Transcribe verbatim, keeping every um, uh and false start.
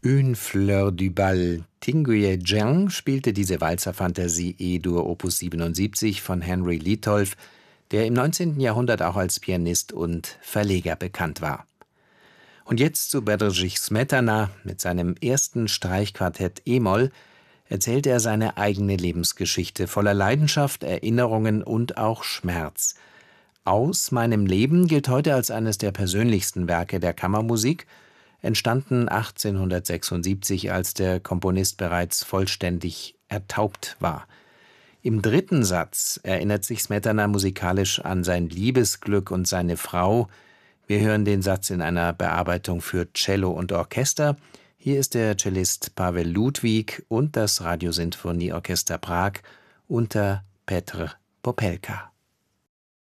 Une fleur du bal. Tinguye Jiang spielte diese Walzer-Fantasie E-Dur Opus siebenundsiebzig von Henry Litolff, der im neunzehnten Jahrhundert auch als Pianist und Verleger bekannt war. Und jetzt zu Bedřich Smetana mit seinem ersten Streichquartett e-Moll erzählt er seine eigene Lebensgeschichte voller Leidenschaft, Erinnerungen und auch Schmerz. Aus meinem Leben gilt heute als eines der persönlichsten Werke der Kammermusik, entstanden achtzehnhundertsechsundsiebzig, als der Komponist bereits vollständig ertaubt war. Im dritten Satz erinnert sich Smetana musikalisch an sein Liebesglück und seine Frau. Wir hören den Satz in einer Bearbeitung für Cello und Orchester. Hier ist der Cellist Pavel Ludwig und das Radiosinfonieorchester Prag unter Petr Popelka.